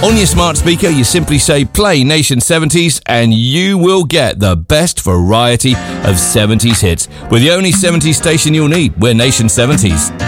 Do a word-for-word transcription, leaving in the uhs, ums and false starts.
On your smart speaker, you simply say play Nation seventies and you will get the best variety of seventies hits. We're the only seventies station you'll need. We're Nation seventies.